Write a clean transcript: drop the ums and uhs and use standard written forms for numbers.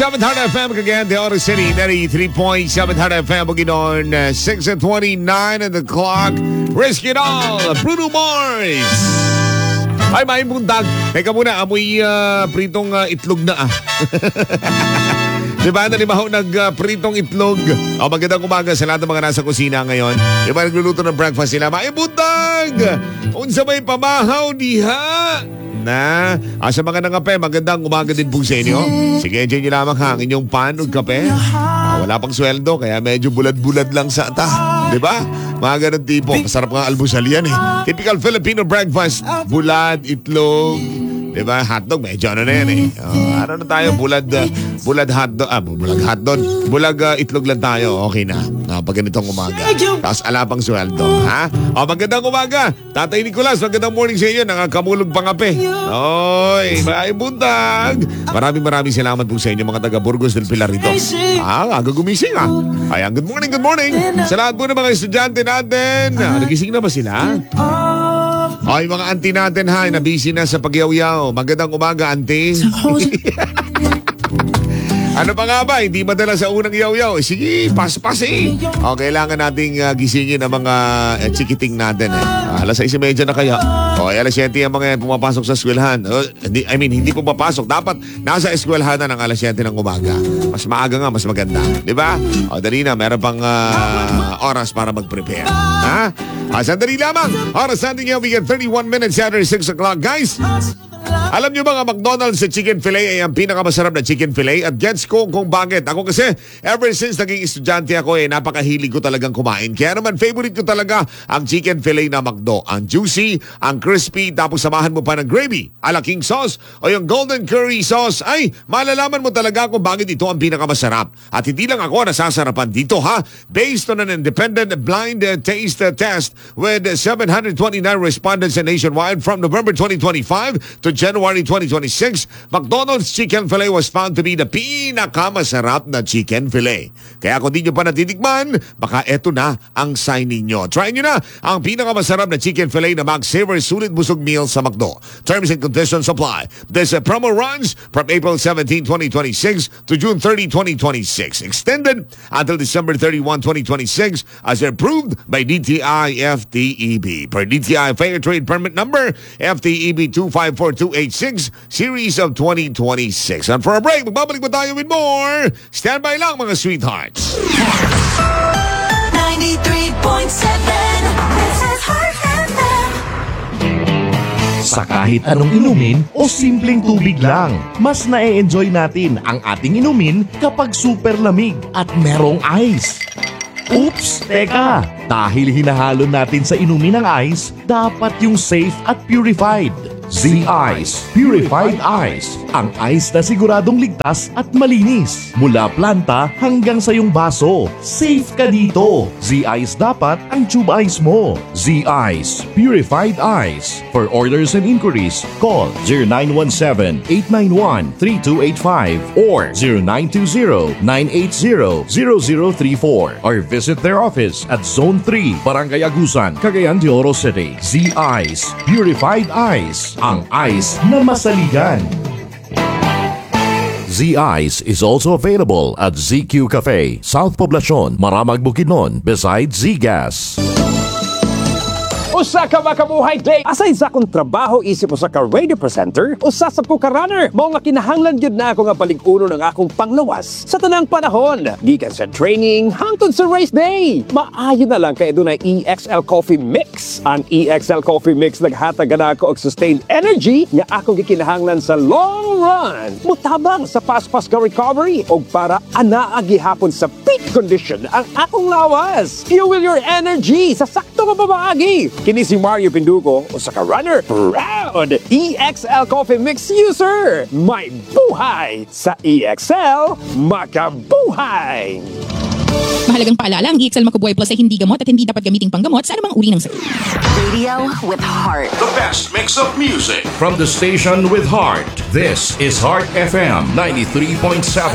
700 FM Cagayan de Oro City, 93.700 FM Bukidnon, 6:29 on the clock. Risk it all, Bruno Mars. Ay, may bundag. Teka muna, amoy pritong itlog na Diba, nalimaho nagpritong itlog. Magandang umaga sa lahat ng mga nasa kusina ngayon. Diba, nagluluto ng breakfast sila. May bundag! Unsa may pamahaw diha? Sa mga nangape, magandang umaga din po sa inyo. Sige, enjoy nyo lamang ang inyong pan o kape. Wala pang sweldo, kaya medyo bulad-bulad lang sa ata. Diba? Mga ganun tipo. Masarap nga almusal yan Typical Filipino breakfast. Bulad, itlog. Diba? Hotdog, medyo ano na yan ano na tayo? Bulag hotdog. Bulag itlog lang tayo. Okay na. Pag ganitong umaga. Tapos alapang sweldo. Magandang umaga. Tatay Nicolas, magandang morning sa inyo. Nakakamulog pangape. Oy, may buntag. Maraming salamat po sa inyo mga taga Burgos del Pilar rito. Aga gumising Ayan, good morning. Sa lahat po ng mga estudyante natin. Nagising na ba sila? Ay, mga auntie natin na busy na sa pagyaw-yaw. Magandang umaga, auntie. Ano pa nga ba? Hindi madala sa unang yaw-yaw. Sige, pas-pas kailangan nating gisingin ang mga chikiting natin Alas 6:30 na kaya. Alas 7 ang mga pumapasok sa eskwelahan. Hindi pumapasok. Dapat nasa eskwelahan na ng alas 7 ng umaga. Mas maaga nga, mas maganda. Diba? Dali na, meron pang oras para mag-prepare. Sandali lamang. Oras natin ngayon, we get 31 minutes after 6 o'clock. Guys, alam nyo ba nga McDonald's sa chicken fillet ay ang pinakamasarap na chicken fillet? At gets ko kung bakit. Ako kasi, ever since naging estudyante ako napakahilig ko talagang kumain. Kaya naman, favorite ko talaga ang chicken fillet na McDo. Ang juicy, ang crispy, tapos samahan mo pa ng gravy, ala king sauce, o yung golden curry sauce. Ay, malalaman mo talaga kung bakit ito ang pinakamasarap. At hindi lang ako nasasarapan dito Based on an independent blind taste test with 729 respondents nationwide from November 2025 to January 2026, McDonald's chicken fillet was found to be the pinakamasarap na chicken fillet. Kaya kung di nyo pa natitikman, baka eto na ang sign ninyo. Try nyo na ang pinakamasarap na chicken fillet na mag-savor sulit busog meal sa McDo. Terms and conditions apply. This promo runs from April 17, 2026 to June 30, 2026. Extended until December 31, 2026 as approved by DTI FTEB. Per DTI Fair Trade Permit Number FTEB 254286 Series of 2026. And for a break, magbabalik pa tayo with more. Stand by lang mga sweethearts. 93.7 This is Heart FM. Sa kahit anong inumin o simpleng tubig lang, mas na-enjoy natin ang ating inumin kapag super lamig at merong ice. Oops! Teka! Dahil hinahalo natin sa inumin ng ice, dapat yung safe at purified. Z-Ice Purified Ice. Ang ice na siguradong ligtas at malinis. Mula planta hanggang sa iyong baso. Safe ka dito. Z-Ice dapat ang tube ice mo. Z-Ice Purified Ice. For orders and inquiries, call 0917-891-3285 or 0920-980-0034 or visit their office at Zone 3, Barangay Agusan, Cagayan de Oro City. Z-Ice Purified Ice. Ang ice na masaligan. Z-Ice is also available at ZQ Cafe, South Poblacion, Maramag, Bukidnon, beside Z-Gas. Usa ka makabuhay day. Aside sa akong trabaho, isip usa ka radio presenter, usa sa ko ka runner. Mao nga kinahanglan gyud na ako nga palig-uno ng akong panglawas sa tanang panahon. Gikan sa training hangtod sa race day. Maayo na lang kay dunay EXL Coffee Mix. Ang EXL Coffee Mix naghatag na ako og sustained energy nga akong gikinahanglan sa long run. Mutabang sa fast ka recovery og para anaa gihapon sa peak condition ang akong lawas. Fuel your energy sa sakto nga pamaagi. Kini si Mario Pinduco, usa ka runner, proud EXL Coffee Mix user. May buhay sa EXL, makabuhay! Mahalagang paalala, ang EXL Makubuhay Plus ay hindi gamot at hindi dapat gamiting panggamot sa anumang uri ng sakit. Radio with heart. The best mix of music from the station with heart. This is Heart FM 93.7.